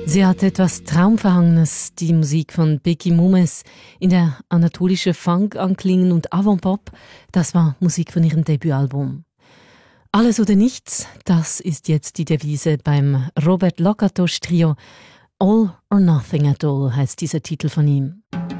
Sie hat etwas Traumverhangenes, die Musik von Beki Mumes, in der anatolische Funk anklingen und Avant-Pop, das war Musik von ihrem Debütalbum. Alles oder nichts, das ist jetzt die Devise beim Robert Lakatos Trio. All or Nothing at All heißt dieser Titel von ihm.